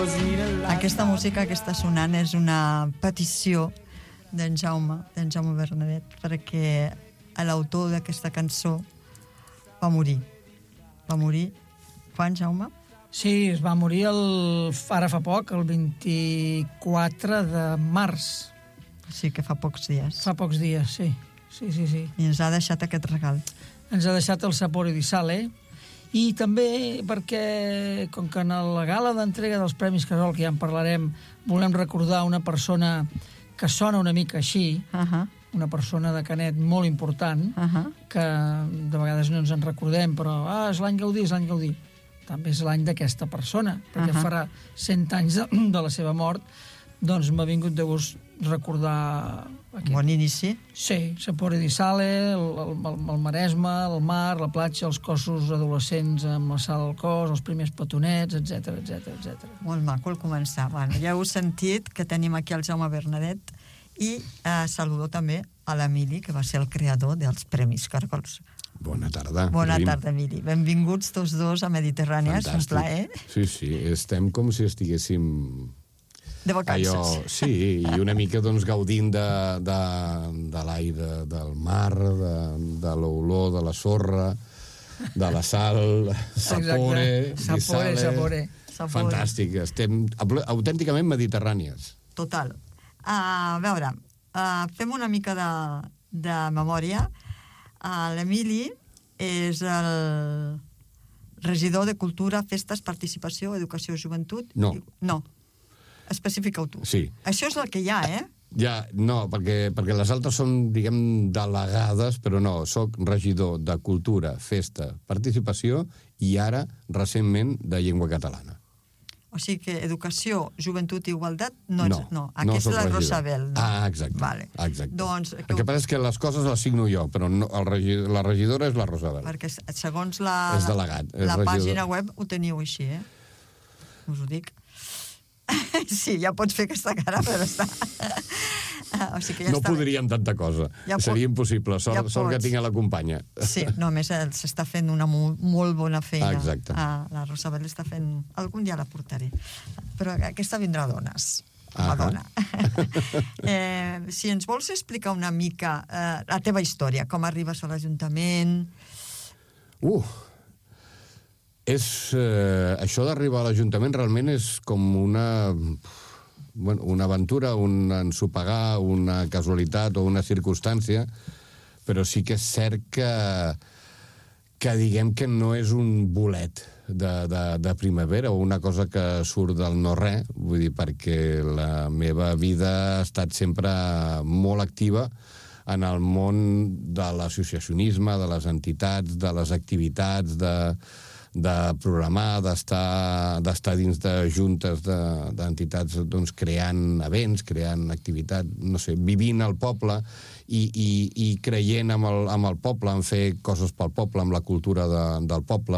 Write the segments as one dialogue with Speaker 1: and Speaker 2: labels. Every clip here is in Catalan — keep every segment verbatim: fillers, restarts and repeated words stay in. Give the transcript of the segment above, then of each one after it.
Speaker 1: Aquesta música que està sonant és una petició d'en Jaume, d'en Jaume Bernadet, perquè l'autor d'aquesta cançó va morir. Va morir... Quan, Jaume?
Speaker 2: Sí, es va morir el, ara fa poc, el vint-i-quatre de març.
Speaker 1: Sí, que fa pocs dies.
Speaker 2: Fa pocs dies, sí. Sí, sí, sí.
Speaker 1: I ens ha deixat aquest regal.
Speaker 2: Ens ha deixat el Sapore di Sale, i també perquè, com que en la gala d'entrega dels Premis Casol, que ja en parlarem, volem recordar una persona que sona una mica així,
Speaker 1: Uh-huh.
Speaker 2: una persona de Canet molt important,
Speaker 1: Uh-huh.
Speaker 2: que de vegades no ens en recordem, però ah, és l'any Gaudí, és l'any Gaudí. També és l'any d'aquesta persona, perquè
Speaker 1: Uh-huh.
Speaker 2: farà cent anys de, de la seva mort, doncs m'ha vingut de gust recordar... Aquest.
Speaker 1: Bon inici.
Speaker 2: Sí, Sapore di Sale, el, el, el Maresme, el mar, la platja, els cossos adolescents amb la sal al cos, els primers petonets, etcètera, etcètera, etcètera.
Speaker 1: Molt maco el començar. Bueno, ja heu sentit que tenim aquí el Jaume Bernadet i eh, saludo també a l'Emili, que va ser el creador dels Premis Caracols.
Speaker 3: Bona tarda.
Speaker 1: Bona
Speaker 3: Tenim...
Speaker 1: tarda, Emili. Benvinguts tots dos a Mediterrània. És un plaer.
Speaker 3: Sí, sí, estem com si estiguéssim...
Speaker 1: De vacances.
Speaker 3: Allò, sí, i una mica doncs, gaudint de, de, de l'aire del mar, de, de l'olor de la sorra, de la sal, sapore,
Speaker 2: sapore, sapore.
Speaker 3: Fantàstic, estem autènticament mediterrànies.
Speaker 1: Total. Uh, a veure, uh, fem una mica de, de memòria. Uh, L'Emili és el regidor de Cultura, Festes, Participació, Educació, Joventut...
Speaker 3: No.
Speaker 1: No. Especifica-ho tu.
Speaker 3: Sí.
Speaker 1: Això és el que hi ha, eh?
Speaker 3: Ja, no, perquè, perquè les altres són, diguem, delegades, però no, soc regidor de Cultura, Festa, Participació i ara, recentment, de Llengua Catalana.
Speaker 1: O sigui que Educació, Joventut i Igualtat no,
Speaker 3: no,
Speaker 1: no. Aquesta
Speaker 3: no
Speaker 1: és la
Speaker 3: regidor.
Speaker 1: Rosabel. No?
Speaker 3: Ah, exacte.
Speaker 1: Vale.
Speaker 3: exacte.
Speaker 1: Doncs,
Speaker 3: el que passa és que les coses les signo jo, però no, el regidor, la regidora és la Rosabel.
Speaker 1: Perquè segons la,
Speaker 3: és delegat, és
Speaker 1: la
Speaker 3: regidor.
Speaker 1: Pàgina web ho teniu així, eh? Us ho dic. Sí, ja pots fer aquesta cara, però està... O sigui que ja
Speaker 3: no
Speaker 1: està
Speaker 3: podríem tanta cosa.
Speaker 1: Ja
Speaker 3: Seria impossible. Sort,
Speaker 1: ja
Speaker 3: sort que tinc a la companya.
Speaker 1: Sí, no, a més s'està fent una molt, molt bona feina.
Speaker 3: Ah, exacte.
Speaker 1: Ah, la Rosabel està fent... Algun dia la portaré. Però aquesta vindrà a dones.
Speaker 3: Ah,
Speaker 1: a dona. eh, si ens vols explicar una mica eh, la teva història, com arribes a l'Ajuntament...
Speaker 3: Uh! És, eh, això d'arribar a l'Ajuntament realment és com una, bueno, una aventura, un ensopegar, una casualitat o una circumstància, però sí que és cert que, que diguem que no és un bolet de, de, de primavera o una cosa que surt del no-res, vull dir, perquè la meva vida ha estat sempre molt activa en el món de l'associacionisme, de les entitats, de les activitats, de... de programar, d'estar d'estar dins de juntes d'entitats, de, doncs, creant events, creant activitat, no sé, vivint al poble i, i, i creient amb el, amb el poble, en fer coses pel poble, amb la cultura de, del poble.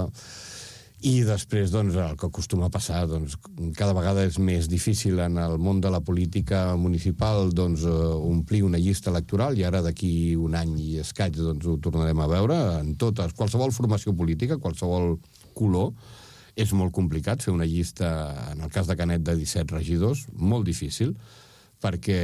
Speaker 3: I després, doncs, el que acostuma a passar, doncs, cada vegada és més difícil en el món de la política municipal, doncs, omplir una llista electoral, i ara d'aquí un any i escaig, doncs, ho tornarem a veure en totes, qualsevol formació política, qualsevol color, és molt complicat fer una llista, en el cas de Canet, de disset regidors, molt difícil, perquè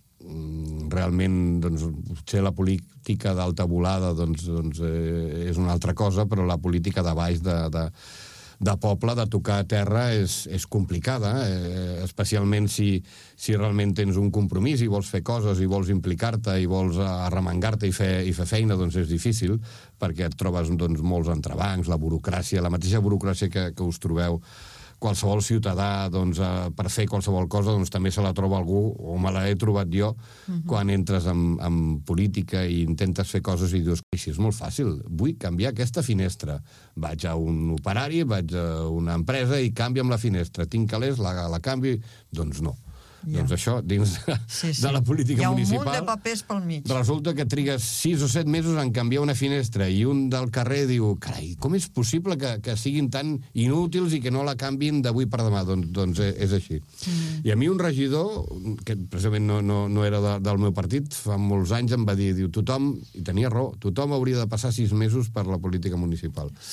Speaker 3: realment, doncs, potser la política d'alta volada, doncs, doncs eh, és una altra cosa, però la política de baix, de, de, de poble, de tocar a terra, és, és complicada, eh, especialment si, si realment tens un compromís i vols fer coses i vols implicar-te i vols arremangar-te i fer, i fer feina, doncs és difícil, perquè et trobes, doncs, molts entrebancs, la burocràcia, la mateixa burocràcia que, que us trobeu qualsevol ciutadà, doncs, eh, per fer qualsevol cosa, doncs també se la troba algú, o me l'he trobat jo, uh-huh. quan entres en, en política i intentes fer coses i dius, així és molt fàcil, vull canviar aquesta finestra. Vaig a un operari, vaig a una empresa i canvia'm la finestra. Tinc calés, la, la canvi... Doncs no. Ja. Doncs això, dins de,
Speaker 1: sí, sí.
Speaker 3: de la política municipal...
Speaker 1: Hi ha un munt de papers pel mig.
Speaker 3: Resulta que trigues sis o set mesos en canviar una finestra i un del carrer diu, carai, com és possible que, que siguin tan inútils i que no la canvin d'avui per demà? Doncs, doncs és així. Mm. I a mi un regidor, que precisament no, no, no era de, del meu partit, fa molts anys em va dir, diu, tothom, i tenia raó, tothom hauria de passar sis mesos per la política municipal.
Speaker 1: Sí.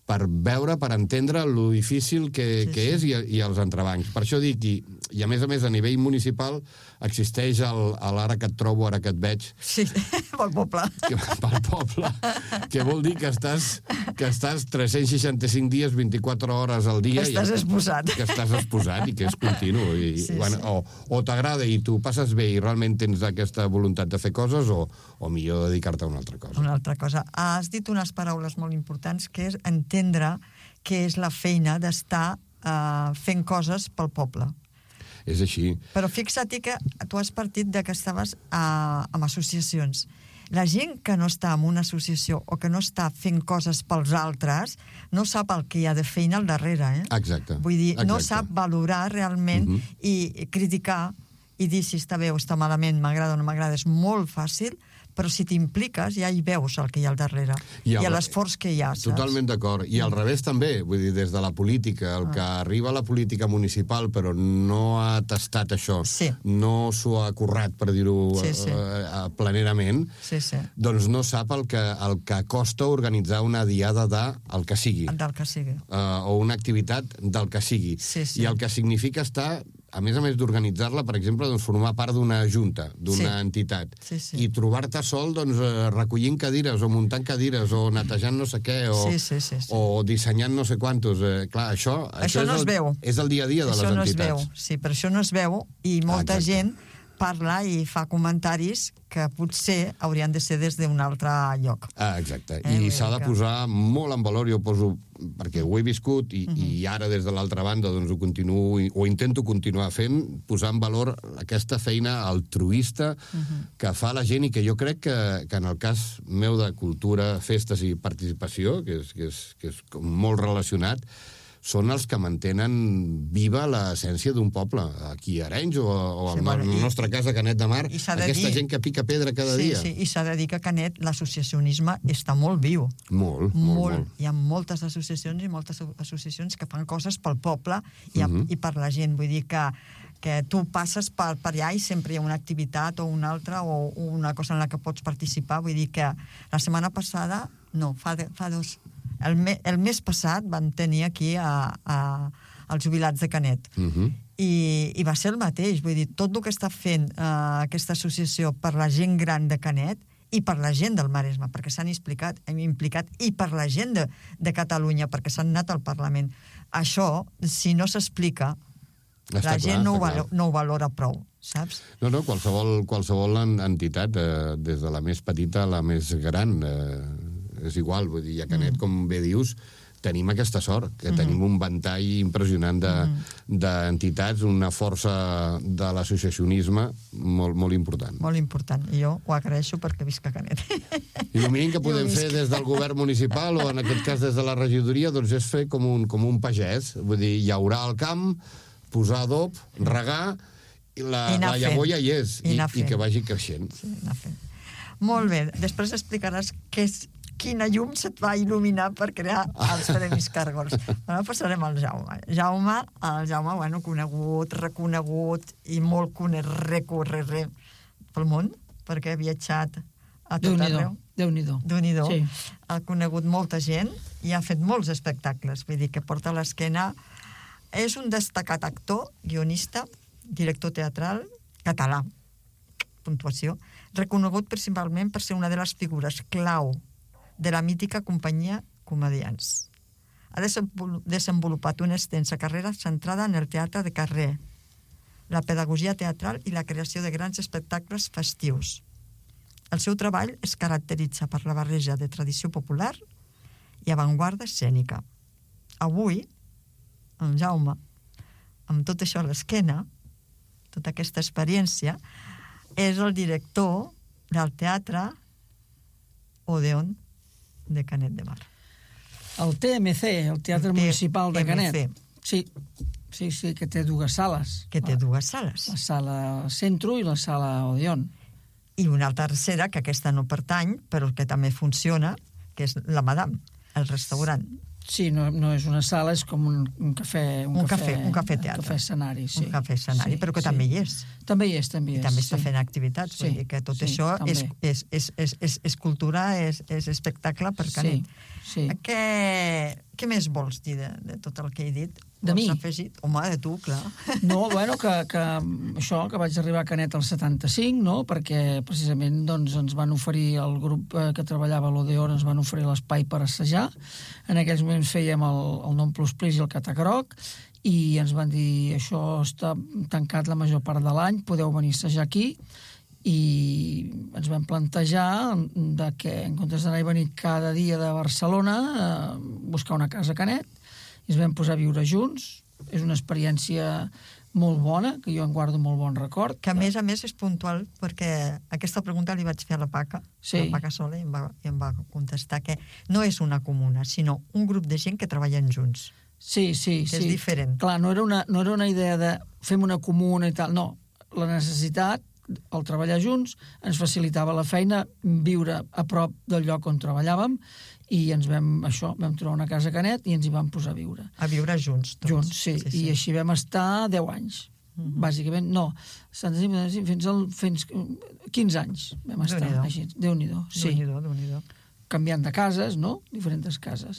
Speaker 3: per veure, per entendre lo difícil que,
Speaker 1: Sí,
Speaker 3: que
Speaker 1: sí.
Speaker 3: és i, i els entrebancs. Per això dic, i, i a més a més a nivell municipal existeix el, el ara que et trobo, ara que et veig,
Speaker 1: Sí, pel poble.
Speaker 3: que, pel poble, que vol dir que estàs, que estàs tres-cents seixanta-cinc dies, vint-i-quatre hores al dia...
Speaker 1: Que estàs
Speaker 3: i,
Speaker 1: exposat.
Speaker 3: Que estàs exposat i que és continu. I,
Speaker 1: Sí,
Speaker 3: bueno,
Speaker 1: sí.
Speaker 3: O, o t'agrada i tu passes bé i realment tens aquesta voluntat de fer coses o, o millor dedicar-te a una altra cosa.
Speaker 1: Una altra cosa. Has dit unes paraules molt importants, que és entendre què és la feina d'estar uh, fent coses pel poble.
Speaker 3: És així.
Speaker 1: Però fixa't que tu has partit de que estaves uh, amb associacions. La gent que no està en una associació o que no està fent coses pels altres no sap el que hi ha de feina al darrere. Eh?
Speaker 3: Exacte.
Speaker 1: Vull dir, no
Speaker 3: exacte.
Speaker 1: sap valorar realment
Speaker 3: Mhm.
Speaker 1: i criticar i dir si està bé o està malament, m'agrada o no m'agrada, és molt fàcil, però si t'impliques ja hi veus el que hi ha al darrere
Speaker 3: I
Speaker 1: i
Speaker 3: el-
Speaker 1: l'esforç que hi ha, saps?
Speaker 3: Totalment d'acord. I al revés també, vull dir, des de la política, el que arriba a la política municipal però no ha tastat això,
Speaker 1: Sí.
Speaker 3: no s'ho ha currat, per dir-ho
Speaker 1: Sí, sí.
Speaker 3: eh, eh, planerament,
Speaker 1: Sí, sí,
Speaker 3: doncs no sap el que, el que costa organitzar una diada de el que sigui,
Speaker 1: del que sigui.
Speaker 3: eh, o una activitat del que sigui.
Speaker 1: Sí, sí.
Speaker 3: I el que significa estar, a més a més d'organitzar-la, per exemple, doncs formar part d'una junta, d'una
Speaker 1: Sí.
Speaker 3: entitat,
Speaker 1: Sí, sí.
Speaker 3: i trobar-te sol doncs, eh, recollint cadires o muntant cadires o netejant no sé què o,
Speaker 1: Sí, sí, sí, sí.
Speaker 3: o dissenyant no sé quantos. Eh, clar, això,
Speaker 1: Això
Speaker 3: és
Speaker 1: no
Speaker 3: el,
Speaker 1: es veu.
Speaker 3: És el dia a dia de
Speaker 1: Això
Speaker 3: les
Speaker 1: no es
Speaker 3: entitats.
Speaker 1: veu, sí, però això no es veu i molta
Speaker 3: Ah, exacte.
Speaker 1: gent parla i fa comentaris que potser haurien de ser des d'un altre lloc.
Speaker 3: Ah, exacte.
Speaker 1: Eh, vull
Speaker 3: I s'ha
Speaker 1: dir
Speaker 3: de
Speaker 1: que-
Speaker 3: posar molt en valor, jo poso, perquè ho he viscut i,
Speaker 1: Mhm.
Speaker 3: i ara des de l'altra banda doncs ho continuo, i- o intento continuar fent, posar en valor aquesta feina altruista
Speaker 1: Mhm.
Speaker 3: que fa la gent i que jo crec que, que en el cas meu de cultura, festes i participació, que és, que és, que és com molt relacionat, són els que mantenen viva l'essència d'un poble, aquí a Arenys o, o
Speaker 1: Sí,
Speaker 3: al
Speaker 1: bueno,
Speaker 3: no-
Speaker 1: i-
Speaker 3: nostre cas a Canet de Mar,
Speaker 1: i s'ha de
Speaker 3: aquesta
Speaker 1: dir-
Speaker 3: gent que pica pedra cada
Speaker 1: sí,
Speaker 3: dia.
Speaker 1: Sí, i s'ha de dir que a Canet l'associacionisme està molt viu.
Speaker 3: Molt, molt, molt.
Speaker 1: Hi ha moltes associacions i moltes associacions que fan coses pel poble i, uh
Speaker 3: Mhm.
Speaker 1: -huh. i per la gent. Vull dir que, que tu passes per, per allà i sempre hi ha una activitat o una altra o una cosa en la que pots participar. Vull dir que la setmana passada, no, fa, de, fa dos... El, me, el mes passat vam tenir aquí a, a, als jubilats de Canet.
Speaker 3: Uh -huh.
Speaker 1: I, i va ser el mateix, vull dir, tot el que està fent eh, aquesta associació per la gent gran de Canet i per la gent del Maresme, perquè s'han implicat, hem implicat, i per la gent de, de Catalunya, perquè s'han anat al Parlament. Això, si no s'explica,
Speaker 3: Està
Speaker 1: la
Speaker 3: clar,
Speaker 1: gent no ho,
Speaker 3: està clar.
Speaker 1: valo, no ho valora prou, saps?
Speaker 3: No, no, qualsevol, qualsevol en- entitat, eh, des de la més petita a la més gran, eh, és igual, vull dir, a Canet, mm. com bé dius, tenim aquesta sort, que mm. tenim un ventall impressionant de- d'entitats, de, una força de l'associacionisme molt, molt important.
Speaker 1: Molt important. I jo ho agraeixo perquè visc a Canet.
Speaker 3: I el mínim que podem
Speaker 1: Jo visc.
Speaker 3: fer des del govern municipal, o en aquest cas des de la regidoria, doncs és fer com un, com un pagès, vull dir, llaurar el camp, posar adob, regar, i la,
Speaker 1: I anar
Speaker 3: la
Speaker 1: fent.
Speaker 3: llavor ja hi és,
Speaker 1: I
Speaker 3: i,
Speaker 1: anar
Speaker 3: i que
Speaker 1: fent.
Speaker 3: vagi creixent.
Speaker 1: Sí, anar fent. Molt bé, després explicaràs què és, quina llum se't va il·luminar per crear els Premis Càrgols. Ara passarem al Jaume. Jaume, el Jaume, bueno, conegut, reconegut i molt recorregut pel món, perquè ha viatjat a tot
Speaker 2: Déu-n'hi-do,
Speaker 1: arreu.
Speaker 2: Déu-n'hi-do.
Speaker 1: Déu-n'hi-do.
Speaker 2: Sí.
Speaker 1: Ha conegut molta gent i ha fet molts espectacles. Vull dir que porta a l'esquena... És un destacat actor, guionista, director teatral, català, puntuació, reconegut principalment per ser una de les figures clau de la mítica companyia Comedians. Ha desenvolupat una extensa carrera centrada en el teatre de carrer, la pedagogia teatral i la creació de grans espectacles festius. El seu treball es caracteritza per la barreja de tradició popular i avantguarda escènica. Avui, el Jaume, amb tot això a l'esquena, tota aquesta experiència, és el director del teatre Odeon de Canet de Mar.
Speaker 2: El T M C, el Teatre
Speaker 1: El T-
Speaker 2: Municipal de
Speaker 1: M C.
Speaker 2: Canet. Sí, sí, sí, que té dues sales.
Speaker 1: Que té dues sales.
Speaker 2: La sala Centro i la sala Odeon.
Speaker 1: I una tercera, que aquesta no pertany, però que també funciona, que és la Madame, el restaurant.
Speaker 2: Sí, no, no és una sala, és com un, un cafè...
Speaker 1: Un cafè, un cafè teatre.
Speaker 2: Un cafè escenari, sí.
Speaker 1: Un cafè escenari,
Speaker 2: Sí,
Speaker 1: però que
Speaker 2: sí.
Speaker 1: també hi és.
Speaker 2: També hi és, també hi
Speaker 1: I
Speaker 2: és.
Speaker 1: també està
Speaker 2: sí.
Speaker 1: fent activitats.
Speaker 2: Sí,
Speaker 1: Vull dir que tot
Speaker 2: sí,
Speaker 1: això és,
Speaker 2: també.
Speaker 1: és, és, és, és, és cultura, és, és espectacle per Canet.
Speaker 2: Sí, sí.
Speaker 1: Que què més vols dir de, de tot el que he dit?
Speaker 2: De mi?
Speaker 1: Afegit? Home, de tu, clar.
Speaker 2: No, bueno, que, que això, que vaig arribar a Canet al setanta-cinc, no?, perquè precisament doncs, ens van oferir, el grup eh, que treballava a l'Odeon, ens van oferir l'espai per assajar. En aquells moments fèiem el, el Non Plus Please i el Catagroc, i ens van dir, això està tancat la major part de l'any, podeu venir a assajar aquí, i ens vam plantejar de que, en comptes d'anar i venir cada dia de Barcelona, eh, buscar una casa a Canet, i ens vam posar a viure junts. És una experiència molt bona, que jo en guardo molt bon record.
Speaker 1: Que a més a més és puntual, perquè aquesta pregunta li vaig fer a la Paca,
Speaker 2: sí.
Speaker 1: la Paca Sola, i em, va, i em va contestar que no és una comuna, sinó un grup de gent que treballen junts.
Speaker 2: Sí, sí,
Speaker 1: que
Speaker 2: sí.
Speaker 1: és diferent.
Speaker 2: Clar, no era, una, no era una idea de fem una comuna i tal, no. La necessitat, el treballar junts, ens facilitava la feina, viure a prop del lloc on treballàvem, i ens vam, això, vam trobar una casa a Canet i ens hi vam posar a viure.
Speaker 1: A viure junts, tots.
Speaker 2: Junts, sí, sí, sí. I així vam estar deu anys. Uh -huh. Bàsicament, no, fins al fins quinze anys vam estar així. Déu-n'hi-do, sí.
Speaker 1: Déu-n'hi-do, Déu-n'hi-do.
Speaker 2: Canviant de cases, no? Diferents cases.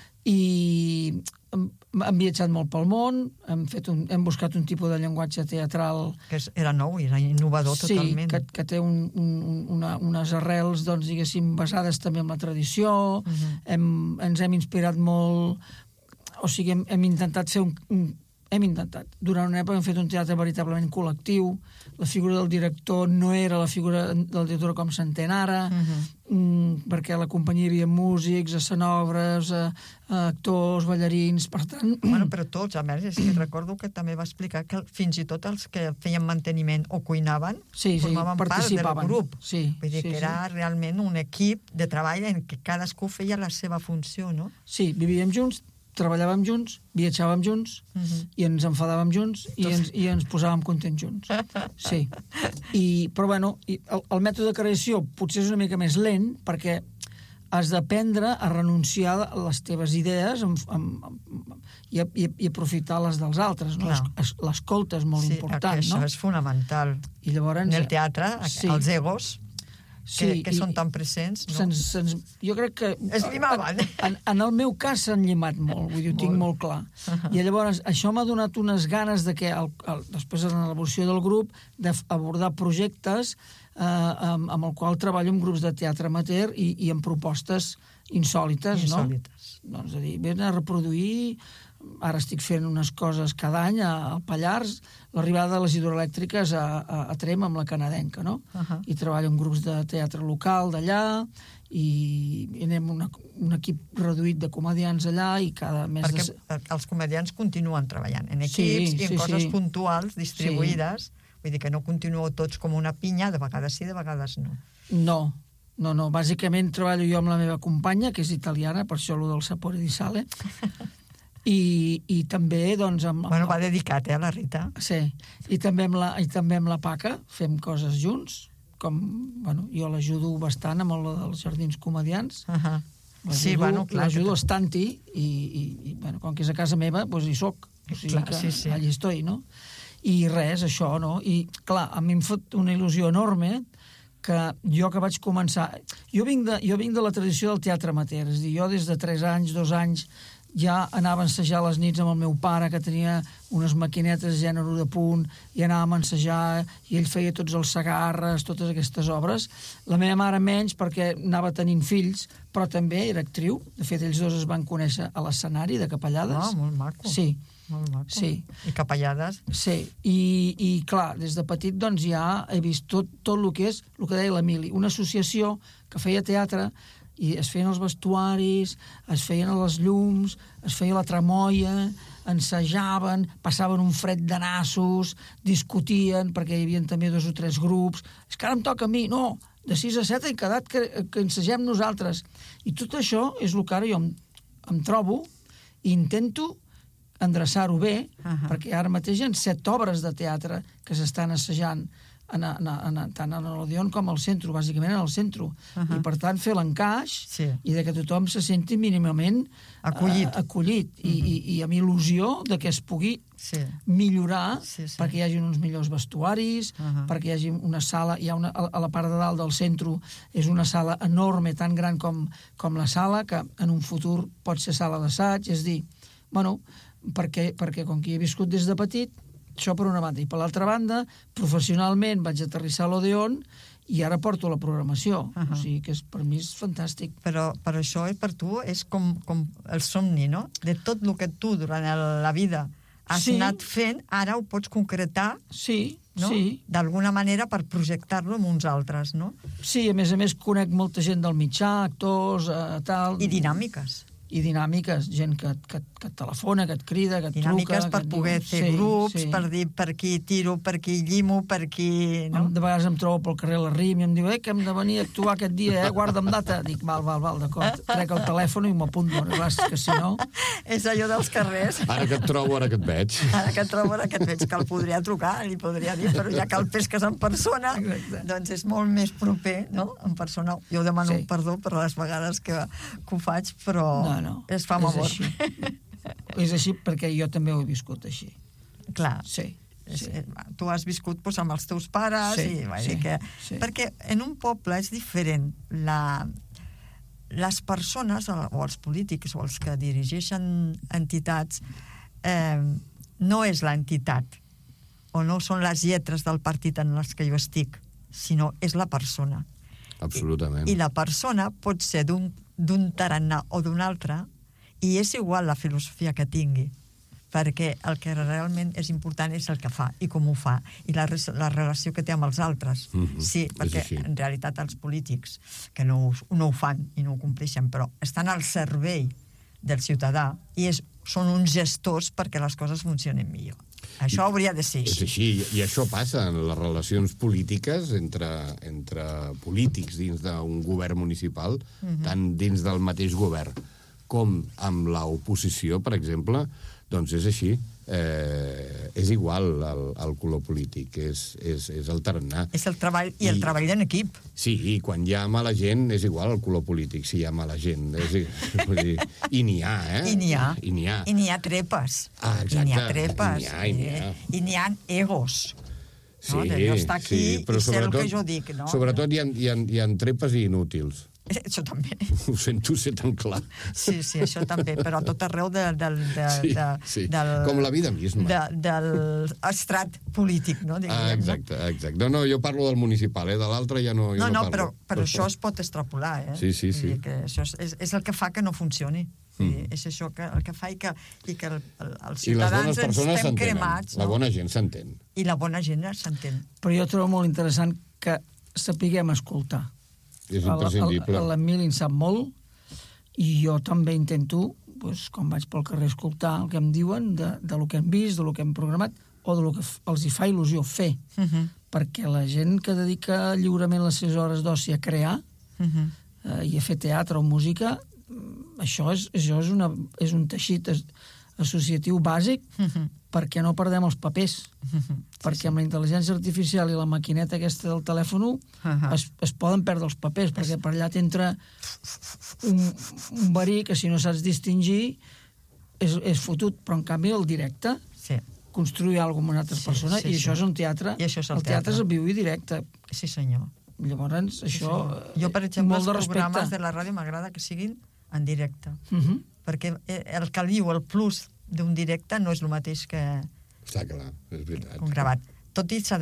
Speaker 2: I hem viatjat molt pel món, hem, fet un, hem buscat un tipus de llenguatge teatral...
Speaker 1: Que era nou, era innovador
Speaker 2: sí,
Speaker 1: totalment.
Speaker 2: Sí, que, que té un, un, una, unes arrels, doncs, diguéssim, basades també en la tradició. Uh -huh. hem, ens hem inspirat molt... O sigui, hem, hem intentat fer un, un... Hem intentat. Durant una època hem fet un teatre veritablement col·lectiu. La figura del director no era la figura del director com s'entén ara, uh -huh. mm, perquè a la companyia hi havia músics, escenògrafs, eh, actors, ballarins, per tant...
Speaker 1: Bueno, però tots, a més, és que recordo que també va explicar que fins i tot els que feien manteniment o cuinaven
Speaker 2: sí, sí,
Speaker 1: formaven part del grup.
Speaker 2: Sí,
Speaker 1: Vull dir
Speaker 2: sí,
Speaker 1: que era
Speaker 2: sí.
Speaker 1: realment un equip de treball en què cadascú feia la seva funció, no?
Speaker 2: Sí, vivíem junts, treballàvem junts, viatjàvem junts, uh -huh. i ens enfadàvem junts i ens, i ens posàvem contents junts. Sí. I, però, bueno, el, el mètode de creació potser és una mica més lent, perquè has d'aprendre a renunciar a les teves idees amb, amb, amb, i, i, i aprofitar les dels altres. No? L'escolta és molt
Speaker 1: sí,
Speaker 2: important,
Speaker 1: això
Speaker 2: no?
Speaker 1: és fonamental.
Speaker 2: I llavors,
Speaker 1: en el teatre, sí. els egos... que,
Speaker 2: sí,
Speaker 1: que són tan presents, no?
Speaker 2: Se'ns, se'ns, jo crec que...
Speaker 1: Es llimaven.
Speaker 2: En, en el meu cas s'han llimat molt, vull dir, ho tinc molt clar. Uh -huh. I llavors això m'ha donat unes ganes de que, el, el, després de l'elaboració del grup, d'abordar projectes eh, amb, amb el qual treballo en grups de teatre amateur i, i en propostes insòlites,
Speaker 1: insòlites.
Speaker 2: no? Doncs a dir, ven a reproduir... Ara estic fent unes coses cada any al Pallars, l'arribada de les hidroelèctriques a, a, a Trem amb la canadenca, no?
Speaker 1: Uh -huh.
Speaker 2: I treballo en grups de teatre local d'allà i, i anem una, un equip reduït de comedians allà i cada mes...
Speaker 1: Perquè
Speaker 2: de...
Speaker 1: els comedians continuen treballant en equips
Speaker 2: sí,
Speaker 1: i en
Speaker 2: sí,
Speaker 1: coses
Speaker 2: sí.
Speaker 1: puntuals, distribuïdes. Sí. Vull dir que no continueu tots com una pinya, de vegades sí, de vegades no.
Speaker 2: No, no, no. Bàsicament treballo jo amb la meva companya, que és italiana, per això allò del Sapore di Sale, I, i també, doncs... Amb,
Speaker 1: bueno, va dedicat, eh, a la Rita.
Speaker 2: Sí, i també amb la, i també amb la Paca fem coses junts, com, bueno, jo l'ajudo bastant amb el dels jardins comedians.
Speaker 1: Uh -huh. Sí, bueno, clar.
Speaker 2: L'ajudo estanti i, i, i, bueno, com que és a casa meva, doncs hi soc. O sigui
Speaker 1: clar,
Speaker 2: que
Speaker 1: sí, sí.
Speaker 2: allà estoy, no? I res, això, no? I, clar, a mi em fot una il·lusió enorme que jo que vaig començar... Jo vinc de, jo vinc de la tradició del teatre amateur, és a dir, jo des de tres anys, dos anys, ja anava a ensejar les nits amb el meu pare, que tenia unes maquinetes de gènere de punt, i anàvem a ensejar, i ell feia tots els Segarres, totes aquestes obres. La meva mare menys, perquè anava tenint fills, però també era actriu. De fet, ells dos es van conèixer a l'escenari de Capellades.
Speaker 1: Ah, molt maco.
Speaker 2: Sí.
Speaker 1: Molt maco.
Speaker 2: Sí.
Speaker 1: I Capellades.
Speaker 2: Sí. I, i clar, des de petit, doncs, ja he vist tot, tot el que és, el que deia l'Emili, una associació que feia teatre, i es feien els vestuaris, es feien les llums, es feia la tramoia, ensajaven, passaven un fred de nassos, discutien, perquè hi havia també dos o tres grups. És que ara em toca a mi. No, de sis a set he quedat que, que ensagem nosaltres. I tot això és el que ara jo em, em trobo i intento endreçar-ho bé, uh -huh. perquè ara mateix hi ha set obres de teatre que s'estan assajant en, en, en, tant en l'Odeon com al centre, bàsicament en el centre. Uh -huh. I, per tant, fer l'encaix
Speaker 1: sí.
Speaker 2: i de que tothom se senti mínimament
Speaker 1: acollit,
Speaker 2: uh, acollit uh -huh. i, i, i amb il·lusió de que es pugui sí. millorar sí, sí. perquè hi hagi uns millors vestuaris, uh -huh. perquè hi hagi una sala, hi ha una, a la part de dalt del centre és una sala enorme, tan gran com, com la sala, que en un futur pot ser sala d'assaig, és dir, bueno, perquè, perquè com que hi he viscut des de petit, això per una banda. I per l'altra banda, professionalment vaig aterrissar a l'Odeon i ara porto la programació. Uh -huh. O sigui que és, per mi és fantàstic.
Speaker 1: Però per això per tu és com, com el somni, no? De tot el que tu durant la vida has sí. anat fent, ara ho pots concretar,
Speaker 2: sí,
Speaker 1: no?
Speaker 2: sí.
Speaker 1: d'alguna manera per projectar-lo amb uns altres, no?
Speaker 2: Sí, a més a més conec molta gent del mitjà, actors, eh, tal...
Speaker 1: I dinàmiques.
Speaker 2: I dinàmiques, gent que, que, que et telefona, que et crida, que et
Speaker 1: dinàmiques
Speaker 2: truca...
Speaker 1: per poder
Speaker 2: diu...
Speaker 1: fer
Speaker 2: sí,
Speaker 1: grups,
Speaker 2: sí.
Speaker 1: per dir per qui tiro, per qui llimo, per qui... No?
Speaker 2: De vegades em trobo pel carrer la Rim i em diu eh, que hem de venir a actuar aquest dia, eh? Guarda'm data. Dic, val, val, val, d'acord. Trec el telèfon i m'apunto. Clar, que si no...
Speaker 1: És allò dels carrers.
Speaker 3: Ara que et trobo, ara que et veig.
Speaker 1: Ara que et trobo, ara que et veig, que el podria trucar, li podria dir, però ja que el pesques en persona, exacte. Doncs és molt més proper, no?, en persona. Jo demano sí. perdó per les vegades que, que ho faig, però
Speaker 2: no, no.
Speaker 1: es fa amb amor.
Speaker 2: Així. És així perquè jo també ho he viscut així.
Speaker 1: Clar.
Speaker 2: Sí.
Speaker 1: És,
Speaker 2: sí.
Speaker 1: Tu has viscut doncs, amb els teus pares
Speaker 2: sí,
Speaker 1: i va
Speaker 2: sí,
Speaker 1: dir que...
Speaker 2: Sí.
Speaker 1: Perquè en un poble és diferent. La... Les persones, o els polítics, o els que dirigeixen entitats, eh, no és l'entitat, o no són les lletres del partit en les que jo estic, sinó és la persona.
Speaker 3: Absolutament.
Speaker 1: I, i la persona pot ser d'un tarannà o d'un altre, i és igual la filosofia que tingui, perquè el que realment és important és el que fa i com ho fa, i la, la relació que té amb els altres.
Speaker 3: Mm-hmm.
Speaker 1: Sí, perquè en realitat els polítics, que no, no ho fan i no ho compleixen, però estan al servei del ciutadà i és, són uns gestors perquè les coses funcionin millor. Això hauria de ser
Speaker 3: És
Speaker 1: així.
Speaker 3: així, i això passa en les relacions polítiques entre, entre polítics dins d'un govern municipal, mm-hmm. tant dins del mateix govern com amb l'oposició, per exemple, doncs és així. Eh, és igual el, el color polític, és, és, és el tarannà.
Speaker 1: És el treball, i el I, treball en equip.
Speaker 3: Sí, i quan hi ha mala gent és igual el color polític, si hi ha mala gent. És, vull dir, I n'hi ha, eh?
Speaker 1: I n'hi ha.
Speaker 3: I n'hi ha.
Speaker 1: I n'hi ha trepes.
Speaker 3: Ah, exacte.
Speaker 1: I n'hi ha trepes.
Speaker 3: I n'hi ha, i n'hi ha.
Speaker 1: I n'hi ha egos.
Speaker 3: Sí,
Speaker 1: no? De no estar aquí
Speaker 3: sí, però
Speaker 1: i ser el
Speaker 3: sobretot,
Speaker 1: que jo dic. No?
Speaker 3: Sobretot hi ha, hi, ha, hi ha trepes i inútils.
Speaker 1: Això també.
Speaker 3: Ho sento ser tan clar.
Speaker 1: Sí, sí, això també, però a tot arreu de, de, de,
Speaker 3: sí,
Speaker 1: de,
Speaker 3: sí.
Speaker 1: del...
Speaker 3: Com la vida misma.
Speaker 1: De, del estrat polític, no? Diguem,
Speaker 3: ah, exacte, exacte. No, no, jo parlo del municipal, eh? De l'altre ja no, jo
Speaker 1: no,
Speaker 3: no,
Speaker 1: no
Speaker 3: parlo.
Speaker 1: però, però això es pot extrapolar, eh?
Speaker 3: Sí, sí, sí.
Speaker 1: Que això és, és el que fa que no funcioni. Mm. És això que, el que fa i que, i que el, el, els ciutadans ens estem cremats.
Speaker 3: La bona gent s'entén.
Speaker 1: I la bona gent s'entén.
Speaker 2: Però jo trobo molt interessant que sapiguem escoltar.
Speaker 3: És imprescindible.
Speaker 2: L'Emili en sap molt i jo també intento, doncs, quan vaig pel carrer, escoltar el que em diuen de, de lo que hem vist, de lo que hem programat o de lo que els hi fa il·lusió fer. Uh-huh. Perquè la gent que dedica lliurement les seves hores d'oci a crear uh-huh. eh, i a fer teatre o música, això és, això és, una, és un teixit associatiu bàsic uh-huh. perquè no perdem els papers. Uh-huh. Perquè sí, sí. amb la intel·ligència artificial i la maquineta aquesta del telèfon uh-huh. es, es poden perdre els papers, perquè per allà t'entra un, un verí que si no saps distingir és, és fotut, però en canvi el directe sí. construir alguna cosa amb una altra sí, persona sí, i això sí. és un teatre. I això és el, el teatre. teatre és el viu i directe.
Speaker 1: Sí, senyor.
Speaker 2: Llavors,
Speaker 1: sí,
Speaker 2: això...
Speaker 1: senyor. Jo, per exemple, els programes de la ràdio m'agrada que siguin en directe. Uh-huh. Perquè el caliu, el plus d'un directe no és el mateix que...
Speaker 3: Està clar, és veritat.
Speaker 1: Un gravat. Tot i s'ha